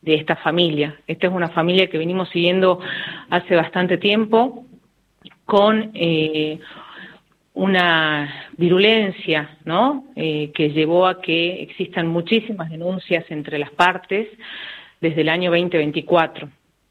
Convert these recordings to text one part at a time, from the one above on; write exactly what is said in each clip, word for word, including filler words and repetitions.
de esta familia. Esta es una familia que venimos siguiendo hace bastante tiempo, con eh, una virulencia, ¿no? Eh, que llevó a que existan muchísimas denuncias entre las partes desde el año veinte veinticuatro.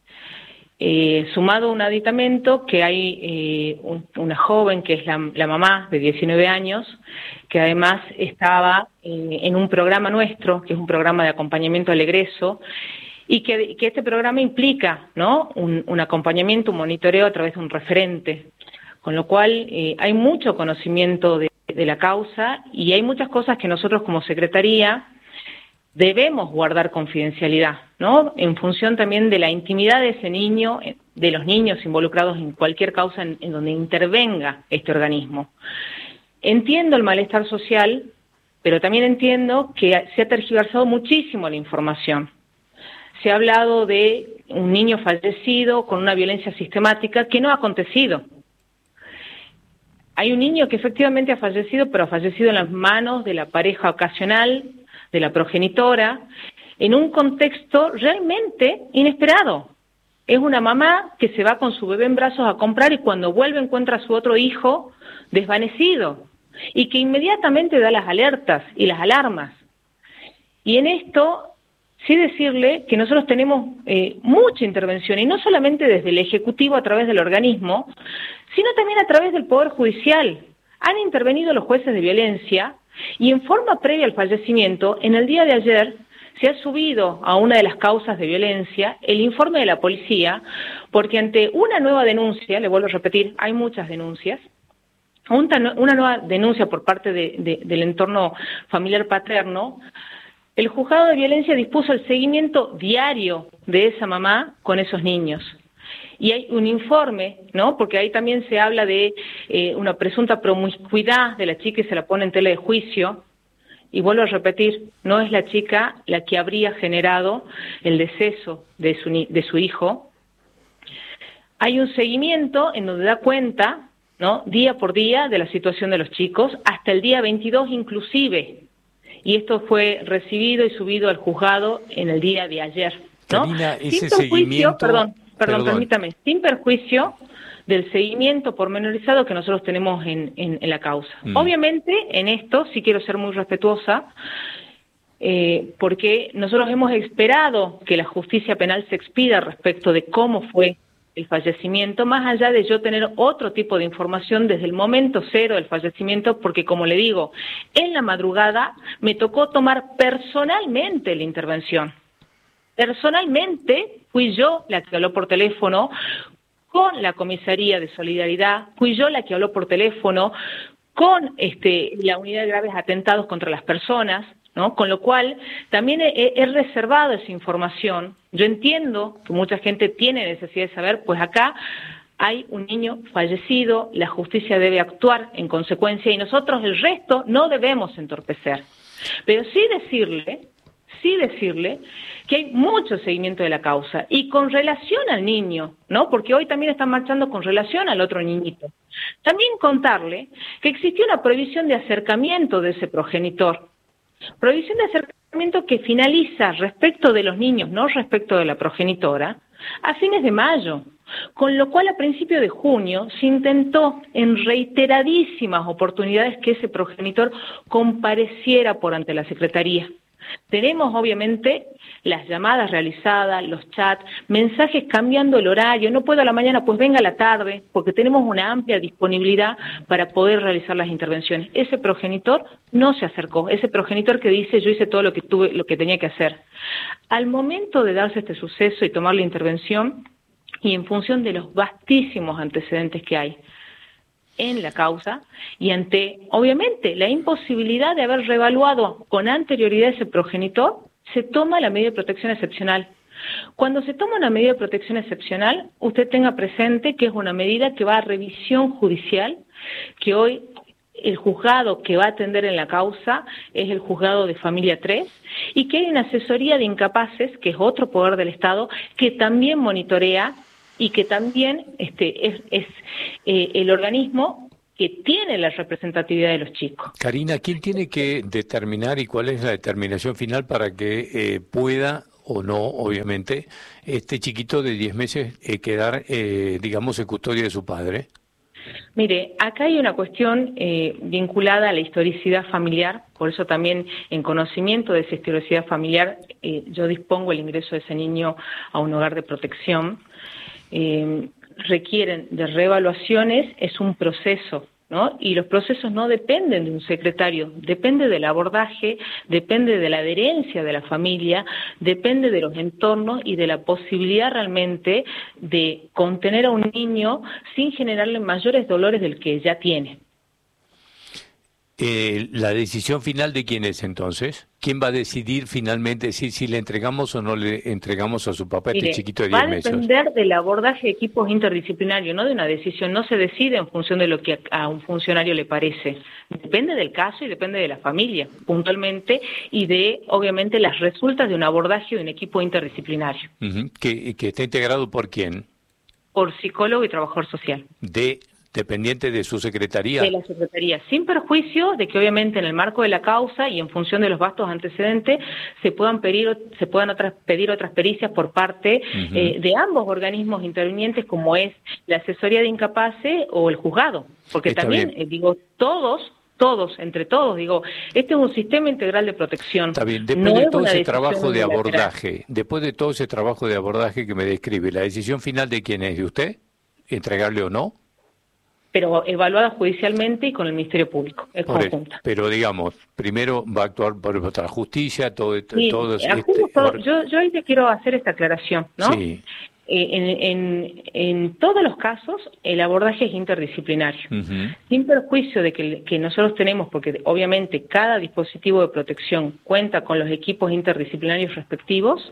Eh, sumado a un aditamento que hay eh, un, una joven que es la, la mamá de diecinueve años, que además estaba eh, en un programa nuestro, que es un programa de acompañamiento al egreso, y que, que este programa implica, ¿no?, un, un acompañamiento, un monitoreo a través de un referente, con lo cual eh, hay mucho conocimiento de, de la causa y hay muchas cosas que nosotros como Secretaría debemos guardar confidencialidad, ¿no?, en función también de la intimidad de ese niño, de los niños involucrados en cualquier causa en, en donde intervenga este organismo. Entiendo el malestar social, pero también entiendo que se ha tergiversado muchísimo la información. Se ha hablado de un niño fallecido con una violencia sistemática que no ha acontecido. Hay un niño que efectivamente ha fallecido, pero ha fallecido en las manos de la pareja ocasional, de la progenitora, en un contexto realmente inesperado. Es una mamá que se va con su bebé en brazos a comprar y cuando vuelve encuentra a su otro hijo desvanecido y que inmediatamente da las alertas y las alarmas. Y en esto, sí decirle que nosotros tenemos eh, mucha intervención, y no solamente desde el Ejecutivo a través del organismo, sino también a través del Poder Judicial. Han intervenido los jueces de violencia y en forma previa al fallecimiento, en el día de ayer, se ha subido a una de las causas de violencia el informe de la policía, porque ante una nueva denuncia, le vuelvo a repetir, hay muchas denuncias, una nueva denuncia por parte de, de, del entorno familiar paterno, el juzgado de violencia dispuso el seguimiento diario de esa mamá con esos niños. Y hay un informe, ¿no?, porque ahí también se habla de eh, una presunta promiscuidad de la chica y se la pone en tela de juicio. Y vuelvo a repetir, no es la chica la que habría generado el deceso de su, de su hijo. Hay un seguimiento en donde da cuenta, ¿no?, día por día de la situación de los chicos, hasta el día veintidós inclusive. Y esto fue recibido y subido al juzgado en el día de ayer, ¿no? Karina, ese sin perjuicio, seguimiento... perdón, perdón, perdón, permítame, sin perjuicio del seguimiento pormenorizado que nosotros tenemos en, en, en la causa. Mm. Obviamente, en esto sí quiero ser muy respetuosa, eh, porque nosotros hemos esperado que la justicia penal se expida respecto de cómo fue el fallecimiento, más allá de yo tener otro tipo de información desde el momento cero del fallecimiento, porque como le digo, en la madrugada me tocó tomar personalmente la intervención. Personalmente fui yo la que habló por teléfono con la Comisaría de Solidaridad, fui yo la que habló por teléfono con este, la Unidad de Graves Atentados contra las Personas, ¿no? Con lo cual también he, he reservado esa información. Yo entiendo que mucha gente tiene necesidad de saber, pues acá hay un niño fallecido, la justicia debe actuar en consecuencia y nosotros el resto no debemos entorpecer. Pero sí decirle, sí decirle que hay mucho seguimiento de la causa y con relación al niño, ¿no? Porque hoy también están marchando con relación al otro niñito. También contarle que existió una prohibición de acercamiento de ese progenitor. Prohibición de acercamiento que finaliza respecto de los niños, no respecto de la progenitora, a fines de mayo, con lo cual a principios de junio se intentó en reiteradísimas oportunidades que ese progenitor compareciera por ante la Secretaría. Tenemos obviamente las llamadas realizadas, los chats, mensajes cambiando el horario, no puedo a la mañana, pues venga a la tarde, porque tenemos una amplia disponibilidad para poder realizar las intervenciones. Ese progenitor no se acercó, ese progenitor que dice yo hice todo lo que tuve, lo que tenía que hacer. Al momento de darse este suceso y tomar la intervención, y en función de los vastísimos antecedentes que hay en la causa y ante, obviamente, la imposibilidad de haber reevaluado con anterioridad ese progenitor, se toma la medida de protección excepcional. Cuando se toma una medida de protección excepcional, usted tenga presente que es una medida que va a revisión judicial, que hoy el juzgado que va a atender en la causa es el juzgado de familia tres, y que hay una asesoría de incapaces, que es otro poder del Estado, que también monitorea y que también este, es, es eh, el organismo que tiene la representatividad de los chicos. Karina, ¿quién tiene que determinar y cuál es la determinación final para que eh, pueda o no, obviamente, este chiquito de diez meses eh, quedar, eh, digamos, en custodia de su padre? Mire, acá hay una cuestión eh, vinculada a la historicidad familiar, por eso también en conocimiento de esa historicidad familiar eh, yo dispongo el ingreso de ese niño a un hogar de protección. Eh, requieren de reevaluaciones, es un proceso, ¿no? Y los procesos no dependen de un secretario, depende del abordaje, depende de la adherencia de la familia, depende de los entornos y de la posibilidad realmente de contener a un niño sin generarle mayores dolores del que ya tiene. Eh, ¿la decisión final de quién es entonces? ¿Quién va a decidir finalmente si, si le entregamos o no le entregamos a su papá este Mire, chiquito de va diez a meses? depender del abordaje de equipos interdisciplinarios, no de una decisión, no se decide en función de lo que a un funcionario le parece. Depende del caso y depende de la familia, puntualmente, y de, obviamente, las resultas de un abordaje de un equipo interdisciplinario. Uh-huh. ¿Que, que está integrado por quién? Por psicólogo y trabajador social. De dependiente de su secretaría. De la Secretaría, sin perjuicio de que obviamente en el marco de la causa y en función de los vastos antecedentes se puedan pedir, se puedan otras, pedir otras pericias por parte uh-huh. eh, de ambos organismos intervinientes, como es la asesoría de incapaces o el juzgado, porque Está también, eh, digo, todos todos, entre todos, digo, este es un sistema integral de protección. Está bien, después no de es todo una ese decisión trabajo de unilateral. abordaje, después de todo ese trabajo de abordaje que me describe, ¿la decisión final de quién es? ¿De usted? ¿Entregarle o no? Pero evaluada judicialmente y con el Ministerio Público, es Por conjunta. El, pero digamos, primero va a actuar por la justicia, todo, Sí, todo este, este, todo, yo, yo ahí te quiero hacer esta aclaración, ¿no? Sí. Eh, en, en, en todos los casos el abordaje es interdisciplinario, uh-huh. sin perjuicio de que, que nosotros tenemos, porque obviamente cada dispositivo de protección cuenta con los equipos interdisciplinarios respectivos.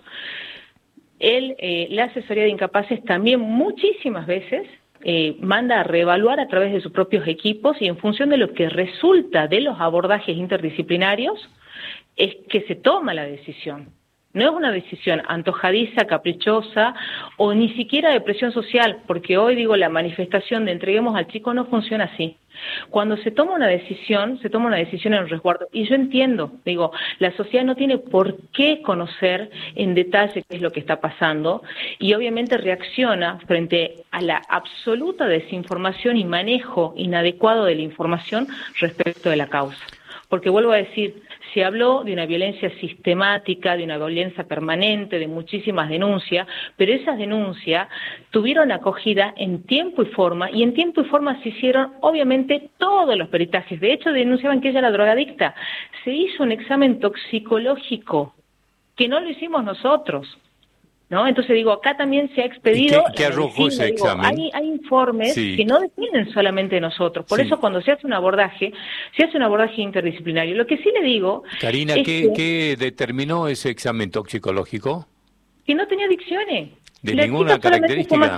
El, eh, la asesoría de incapaces también muchísimas veces Eh, manda a reevaluar a través de sus propios equipos y en función de lo que resulta de los abordajes interdisciplinarios es que se toma la decisión. No es una decisión antojadiza, caprichosa o ni siquiera de presión social, porque hoy digo la manifestación de entreguemos al chico no funciona así. Cuando se toma una decisión, se toma una decisión en resguardo. Y yo entiendo, digo, la sociedad no tiene por qué conocer en detalle qué es lo que está pasando y obviamente reacciona frente a la absoluta desinformación y manejo inadecuado de la información respecto de la causa. Porque vuelvo a decir, se habló de una violencia sistemática, de una violencia permanente, de muchísimas denuncias, pero esas denuncias tuvieron acogida en tiempo y forma, y en tiempo y forma se hicieron, obviamente, todos los peritajes. De hecho, denunciaban que ella era drogadicta. Se hizo un examen toxicológico, que no lo hicimos nosotros, ¿no? Entonces digo, acá también se ha expedido. ¿Qué, qué arrojó ese digo, examen? Hay, hay informes sí. que no dependen solamente de nosotros. Por sí. eso cuando se hace un abordaje, se hace un abordaje interdisciplinario. Lo que sí le digo... Karina, es ¿qué, que, ¿qué determinó ese examen toxicológico? Que no tenía adicciones. ¿De la ninguna característica?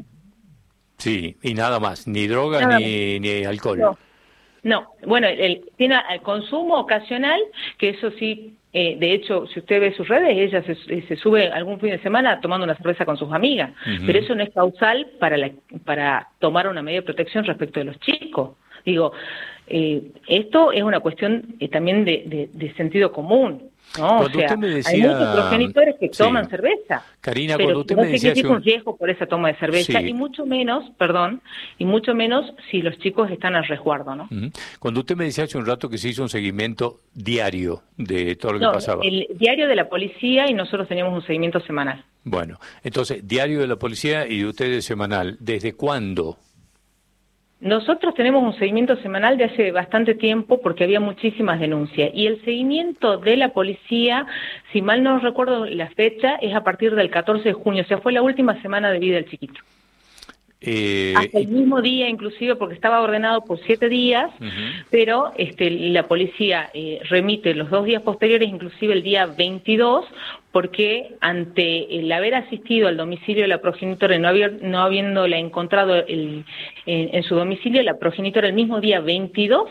Sí, y nada más, ni drogas ni, ni alcohol. No, no. Bueno, el, tiene el consumo ocasional, que eso sí... Eh, de hecho, si usted ve sus redes, ella se, se sube algún fin de semana tomando una cerveza con sus amigas, uh-huh. pero eso no es causal para, la, para tomar una medida de protección respecto de los chicos. Digo, eh, esto es una cuestión eh, también de, de, de sentido común, ¿no? Cuando o sea, usted me decía... hay muchos progenitores que sí. toman cerveza, Karina, pero cuando usted no me decía significa un... un riesgo por esa toma de cerveza, sí. y mucho menos, perdón, y mucho menos si los chicos están al resguardo, ¿no? Uh-huh. Cuando usted me decía hace un rato que se hizo un seguimiento diario de todo lo que no, pasaba. El diario de la policía y nosotros teníamos un seguimiento semanal. Bueno, entonces, diario de la policía y de ustedes semanal, ¿desde cuándo? Nosotros tenemos un seguimiento semanal de hace bastante tiempo porque había muchísimas denuncias y el seguimiento de la policía, si mal no recuerdo la fecha, es a partir del catorce de junio, o sea, fue la última semana de vida del chiquito. Eh, Hasta el mismo día, inclusive, porque estaba ordenado por siete días, uh-huh. pero este, la policía eh, remite los dos días posteriores, inclusive el día veintidós, porque ante el haber asistido al domicilio de la progenitora y no, haber, no habiéndola encontrado el, en, en su domicilio, la progenitora el mismo día veintidós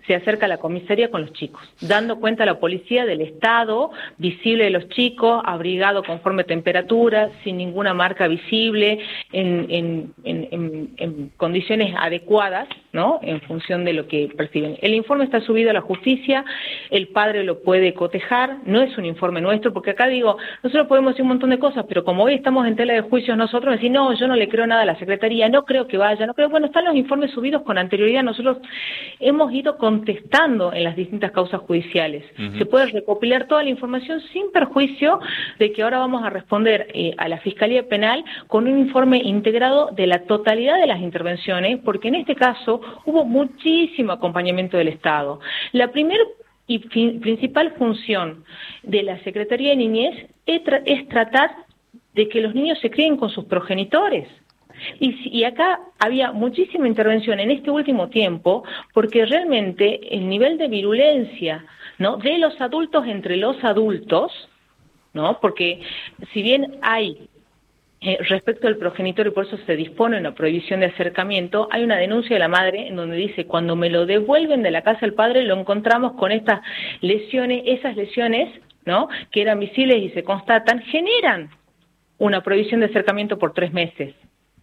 se acerca a la comisaría con los chicos, dando cuenta a la policía del estado visible de los chicos, abrigado conforme temperatura, sin ninguna marca visible, en, en, en, en, en condiciones adecuadas, ¿no?, en función de lo que perciben. El informe está subido a la justicia, el padre lo puede cotejar, no es un informe nuestro, porque acá digo, nosotros podemos decir un montón de cosas, pero como hoy estamos en tela de juicios nosotros, decir, no, yo no le creo nada a la Secretaría, no creo que vaya, no creo, bueno, están los informes subidos con anterioridad, nosotros hemos ido contestando en las distintas causas judiciales. Uh-huh. Se puede recopilar toda la información sin perjuicio de que ahora vamos a responder eh, a la Fiscalía Penal con un informe integrado de la totalidad de las intervenciones, porque en este caso hubo muchísimo acompañamiento del Estado. La primera y fin, principal función de la Secretaría de Niñez es, tra- es tratar de que los niños se críen con sus progenitores. Y, y acá había muchísima intervención en este último tiempo, porque realmente el nivel de virulencia, ¿no?, de los adultos entre los adultos, ¿no?, porque si bien hay eh, respecto al progenitor, y por eso se dispone una prohibición de acercamiento, hay una denuncia de la madre en donde dice, cuando me lo devuelven de la casa del padre, lo encontramos con estas lesiones, esas lesiones, ¿no?, que eran visibles y se constatan, generan una prohibición de acercamiento por tres meses.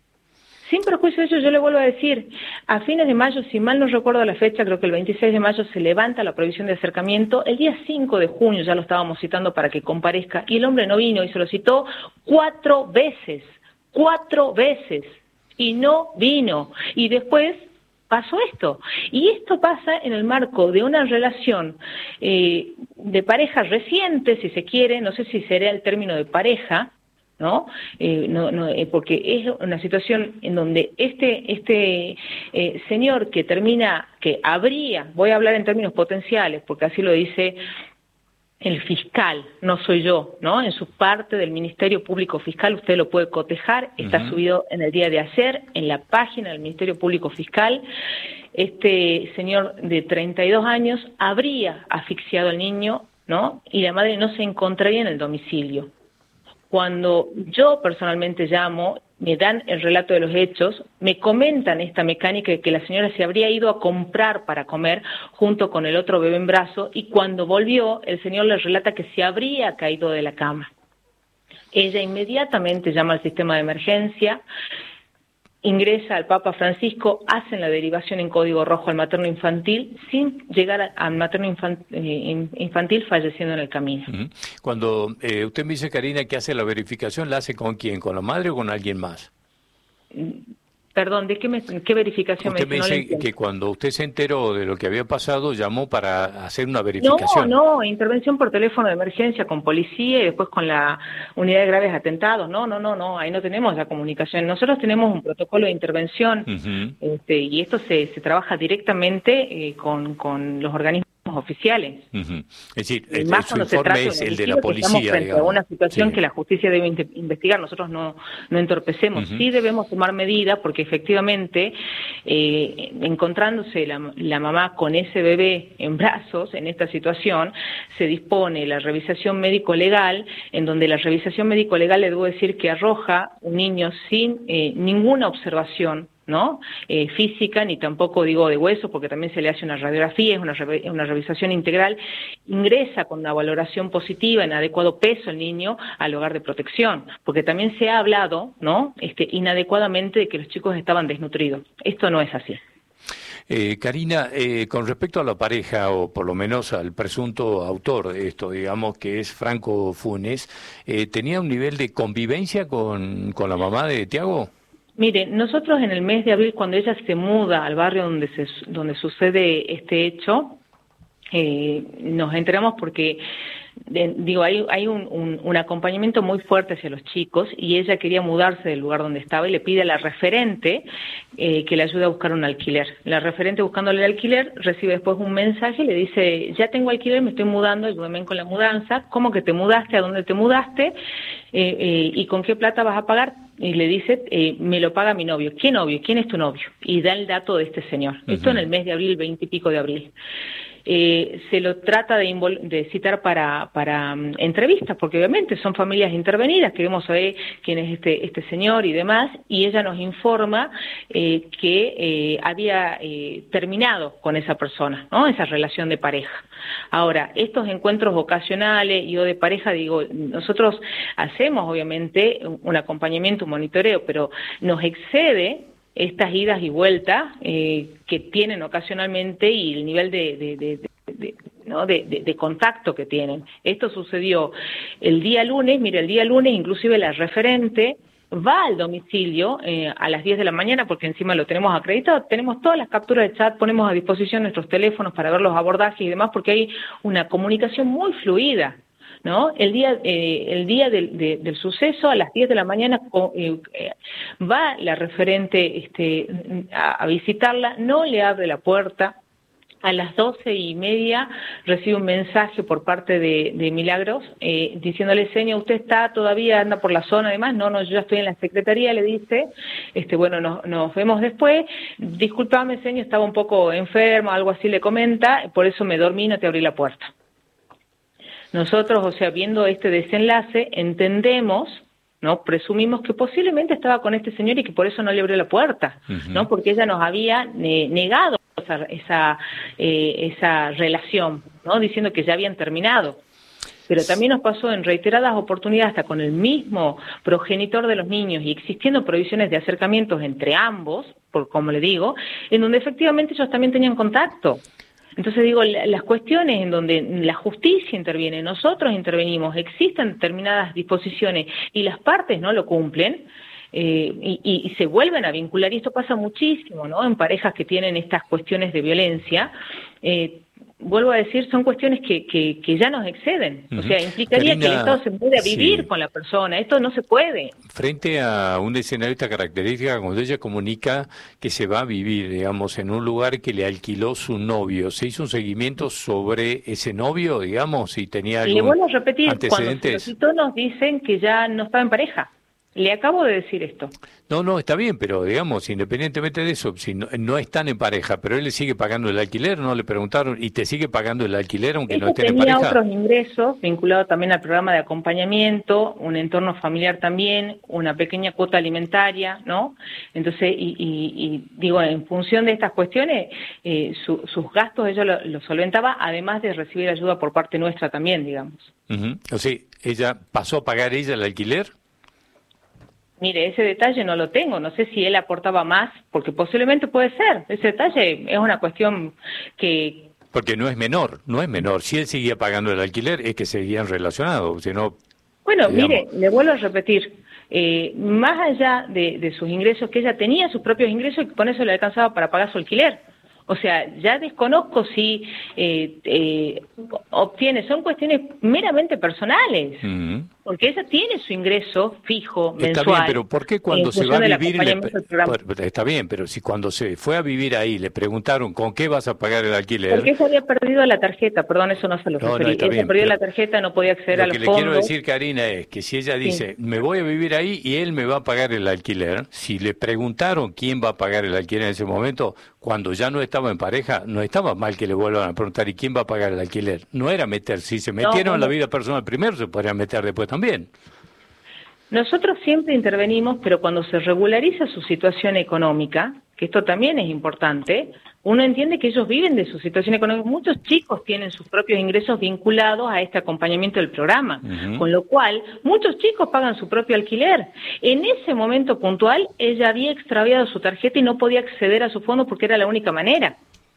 Sin perjuicio de ello, yo le vuelvo a decir, a fines de mayo, si mal no recuerdo la fecha, creo que el veintiséis de mayo se levanta la prohibición de acercamiento, el día cinco de junio ya lo estábamos citando para que comparezca, y el hombre no vino, y se lo citó cuatro veces, cuatro veces, y no vino, y después pasó esto, y esto pasa en el marco de una relación eh, de pareja reciente, si se quiere, no sé si sería el término de pareja, ¿no? Eh, no, no eh, porque es una situación en donde este este eh, señor que termina, que habría, voy a hablar en términos potenciales, porque así lo dice el fiscal, no soy yo, ¿no? En su parte del Ministerio Público Fiscal, usted lo puede cotejar, está uh-huh. subido en el día de ayer, en la página del Ministerio Público Fiscal. Este señor de treinta y dos años habría asfixiado al niño, ¿no?, y la madre no se encontraría en el domicilio. Cuando yo personalmente llamo, me dan el relato de los hechos, me comentan esta mecánica de que la señora se habría ido a comprar para comer junto con el otro bebé en brazo, y cuando volvió, el señor le relata que se habría caído de la cama. Ella inmediatamente llama al sistema de emergencia, ingresa al Papa Francisco, hacen la derivación en código rojo al materno infantil, sin llegar al materno infant, eh, infantil falleciendo en el camino. Cuando eh, usted me dice, Karina, que hace la verificación, ¿la hace con quién? ¿Con la madre o con alguien más? Perdón, ¿de qué, me, qué verificación usted me dice? Usted me dice que cuando usted se enteró de lo que había pasado, llamó para hacer una verificación. No, no, intervención por teléfono de emergencia con policía y después con la unidad de graves atentados. No, no, no, no, ahí no tenemos la comunicación. Nosotros tenemos un protocolo de intervención uh-huh. este, y esto se, se trabaja directamente eh, con, con los organismos oficiales. Uh-huh. Es decir, el más su informe es el de la policía, frente digamos. a una situación sí. que la justicia debe in- investigar, nosotros no, no entorpecemos. Uh-huh. Sí debemos tomar medidas porque efectivamente, eh, encontrándose la, la mamá con ese bebé en brazos en esta situación, se dispone la revisación médico-legal, en donde la revisación médico-legal le debo decir que arroja un niño sin eh, ninguna observación, ¿no? Eh, física, ni tampoco digo de hueso, porque también se le hace una radiografía, es una, re- una revisación integral, ingresa con una valoración positiva en adecuado peso el niño al hogar de protección, porque también se ha hablado, ¿no?, este, inadecuadamente de que los chicos estaban desnutridos. Esto no es así. Eh, Karina, eh, con respecto a la pareja, o por lo menos al presunto autor de esto, digamos, que es Franco Funes, eh, ¿tenía un nivel de convivencia con, con la mamá de Tiago? Mire, nosotros en el mes de abril, cuando ella se muda al barrio donde se donde sucede este hecho, eh, nos enteramos porque, de, digo, hay, hay un, un, un acompañamiento muy fuerte hacia los chicos, y ella quería mudarse del lugar donde estaba y le pide a la referente eh, que le ayude a buscar un alquiler. La referente, buscándole el alquiler, recibe después un mensaje y le dice: ya tengo alquiler, me estoy mudando, ayúdame con la mudanza. ¿Cómo que te mudaste? ¿A dónde te mudaste? Eh, eh, ¿y con qué plata vas a pagar? Y le dice, eh, me lo paga mi novio. ¿Qué novio? ¿Quién es tu novio? Y da el dato de este señor. Uh-huh. Esto en el mes de abril, veinte y pico de abril. eh, se lo trata de, de citar para, para um, entrevistas, porque obviamente son familias intervenidas, queremos saber quién es este, este señor y demás, y ella nos informa eh, que eh, había eh, terminado con esa persona, ¿no? Esa relación de pareja. Ahora, estos encuentros ocasionales y o de pareja, digo, nosotros hacemos obviamente un acompañamiento, un monitoreo, pero nos excede estas idas y vueltas eh, que tienen ocasionalmente y el nivel de, de, de, de, de, ¿no? de, de, de contacto que tienen. Esto sucedió el día lunes, mire, el día lunes inclusive la referente va al domicilio eh, a las diez de la mañana, porque encima lo tenemos acreditado, tenemos todas las capturas de chat, ponemos a disposición nuestros teléfonos para ver los abordajes y demás, porque hay una comunicación muy fluida, ¿no? El día eh, el día del, de, del suceso, a las diez de la mañana, eh, eh, va la referente este, a, a visitarla, no le abre la puerta. A las doce y media recibe un mensaje por parte de, de Milagros eh, diciéndole, señor, usted está todavía, anda por la zona, además, no, no, yo ya estoy en la secretaría, le dice, este, bueno, nos, nos vemos después, discúlpame, señor, estaba un poco enfermo, algo así le comenta, por eso me dormí y no te abrí la puerta. Nosotros, o sea, viendo este desenlace, entendemos, ¿no? Presumimos que posiblemente estaba con este señor y que por eso no le abrió la puerta, uh-huh. ¿no? Porque ella nos había eh, negado esa esa, eh, esa relación, ¿no? Diciendo que ya habían terminado. Pero también nos pasó en reiteradas oportunidades hasta con el mismo progenitor de los niños y existiendo prohibiciones de acercamientos entre ambos, por como le digo, en donde efectivamente ellos también tenían contacto. Entonces digo, las cuestiones en donde la justicia interviene, nosotros intervenimos, existen determinadas disposiciones y las partes no lo cumplen, eh, y, y se vuelven a vincular, y esto pasa muchísimo, ¿no? En parejas que tienen estas cuestiones de violencia, eh, vuelvo a decir, son cuestiones que, que, que ya nos exceden. Uh-huh. O sea, implicaría Karina, que el Estado se pueda vivir sí. con la persona. Esto no se puede. Frente a un escenario de esta característica, cuando ella comunica que se va a vivir, digamos, en un lugar que le alquiló su novio, ¿se hizo un seguimiento sobre ese novio, digamos, si tenía algún Le vuelvo a repetir, antecedentes? Cuando se lo citó nos dicen que ya no estaba en pareja. Le acabo de decir esto. No, no, está bien, pero digamos, independientemente de eso, si no, no están en pareja, pero él le sigue pagando el alquiler, ¿no? Le preguntaron, ¿y te sigue pagando el alquiler aunque Ella no estén en pareja? Tenía otros ingresos, vinculado también al programa de acompañamiento, un entorno familiar también, una pequeña cuota alimentaria, ¿no? Entonces, y, y, y digo, en función de estas cuestiones, eh, su, sus gastos ella lo, lo solventaba, además de recibir ayuda por parte nuestra también, digamos. Uh-huh. O sea, ¿ella pasó a pagar ella el alquiler? Mire, ese detalle no lo tengo, no sé si él aportaba más, porque posiblemente puede ser, ese detalle es una cuestión que... Porque no es menor, no es menor, si él seguía pagando el alquiler es que seguían relacionados, si no... Bueno, digamos... mire, le vuelvo a repetir, eh, más allá de, de sus ingresos, que ella tenía sus propios ingresos y con eso le alcanzaba para pagar su alquiler. O sea, ya desconozco si eh, eh, obtiene, son cuestiones meramente personales, uh-huh. porque ella tiene su ingreso fijo, mensual. Está bien, pero ¿por qué cuando se va a vivir? Le... Por, está bien, pero si cuando se fue a vivir ahí le preguntaron ¿con qué vas a pagar el alquiler? Porque ella había perdido la tarjeta, perdón, eso no se lo no, referí. No, ella bien, perdió la tarjeta, no podía acceder al fondo. Lo que le quiero decir, Karina, es que si ella dice, sí. me voy a vivir ahí y él me va a pagar el alquiler, si le preguntaron quién va a pagar el alquiler en ese momento, cuando ya no estaba en pareja, no estaba mal que le vuelvan a preguntar ¿y quién va a pagar el alquiler? No era meter, si se metieron no, no, en la vida personal primero, se podrían meter después también. Nosotros siempre intervenimos, pero cuando se regulariza su situación económica, que esto también es importante, uno entiende que ellos viven de su situación económica. Muchos chicos tienen sus propios ingresos vinculados a este acompañamiento del programa, uh-huh. con lo cual muchos chicos pagan su propio alquiler. En ese momento puntual, ella había extraviado su tarjeta y no podía acceder a su fondo porque era la única manera.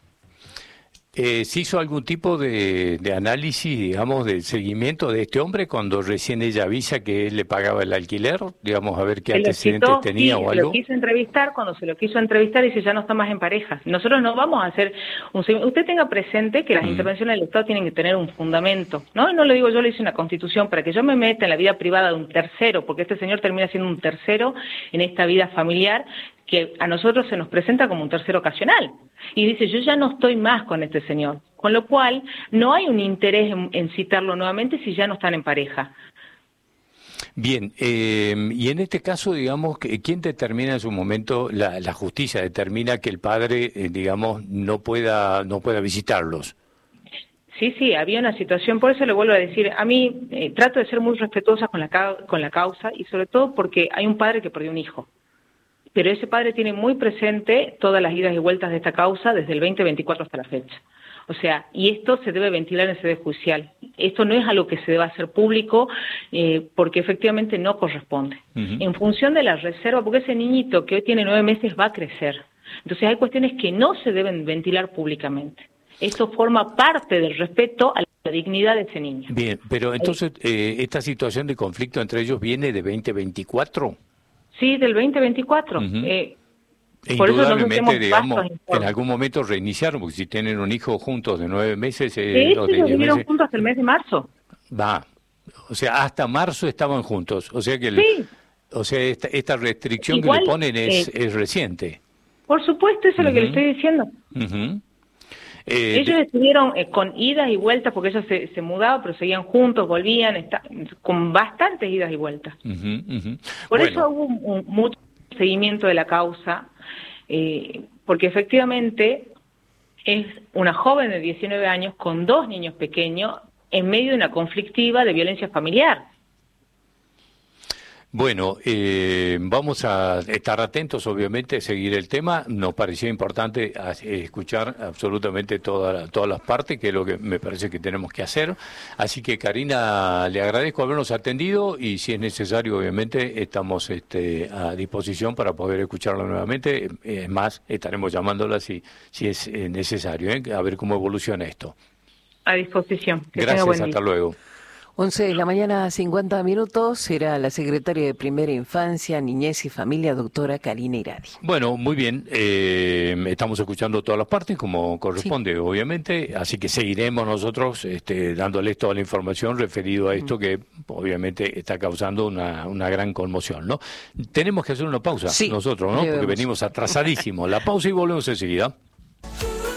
Eh, ¿Se hizo algún tipo de, de análisis, digamos, del seguimiento de este hombre cuando recién ella avisa que él le pagaba el alquiler? Digamos, a ver qué antecedentes citó, tenía sí, o algo. Lo quiso entrevistar, cuando se lo quiso entrevistar dice ya no está más en pareja. Nosotros no vamos a hacer un seguimiento. Usted tenga presente que las mm. intervenciones del Estado tienen que tener un fundamento, ¿no? Y no le digo yo, le hice una constitución para que yo me meta en la vida privada de un tercero, porque este señor termina siendo un tercero en esta vida familiar, que a nosotros se nos presenta como un tercero ocasional. Y dice, yo ya no estoy más con este señor. Con lo cual, no hay un interés en, en citarlo nuevamente si ya no están en pareja. Bien, eh, y en este caso, digamos, ¿quién determina en su momento, la, la justicia determina que el padre, eh, digamos, no pueda, no pueda visitarlos? Sí, sí, había una situación, por eso le vuelvo a decir, a mí eh, trato de ser muy respetuosa con la, con la causa y sobre todo porque hay un padre que perdió un hijo. Pero ese padre tiene muy presente todas las idas y vueltas de esta causa desde el veinte veinticuatro hasta la fecha. O sea, y esto se debe ventilar en sede judicial. Esto no es algo que se deba hacer público eh, porque efectivamente no corresponde. Uh-huh. En función de la reserva, porque ese niñito que hoy tiene nueve meses va a crecer. Entonces hay cuestiones que no se deben ventilar públicamente. Esto forma parte del respeto a la dignidad de ese niño. Bien, pero entonces, eh, ¿esta situación de conflicto entre ellos viene de veinte veinticuatro? Sí, del veinte veinticuatro. Uh-huh. eh, e por indudablemente, eso digamos, en algún momento reiniciaron, porque si tienen un hijo juntos de nueve meses... Eh, sí, los de vivieron meses, juntos hasta el mes de marzo. Va, o sea, hasta marzo estaban juntos. O sea que el, sí. o sea, esta, esta restricción Igual, que le ponen es, eh, es reciente. Por supuesto, eso uh-huh. es lo que le estoy diciendo. Uh-huh. Eh, ellos estuvieron eh, con idas y vueltas porque ellos se, se mudaban, pero seguían juntos, volvían, está, con bastantes idas y vueltas. Uh-huh, uh-huh. Por bueno. eso hubo un, un, mucho seguimiento de la causa, eh, porque efectivamente es una joven de diecinueve años con dos niños pequeños en medio de una conflictiva de violencia familiar. Bueno, eh, vamos a estar atentos, obviamente, a seguir el tema. Nos pareció importante escuchar absolutamente toda, todas las partes, que es lo que me parece que tenemos que hacer. Así que, Karina, le agradezco habernos atendido y, si es necesario, obviamente, estamos este, a disposición para poder escucharla nuevamente. Es más, estaremos llamándola si, si es necesario, ¿eh? A ver cómo evoluciona esto. A disposición. Que Gracias, buen hasta día. luego. once de la mañana, cincuenta minutos, será la secretaria de Primera Infancia, Niñez y Familia, doctora Karina Iradi. Bueno, muy bien, eh, estamos escuchando todas las partes como corresponde, sí. obviamente, así que seguiremos nosotros este, dándoles toda la información referido a esto que obviamente está causando una, una gran conmoción, ¿no? Tenemos que hacer una pausa sí, nosotros, ¿no? Porque venimos atrasadísimos. La pausa y volvemos enseguida.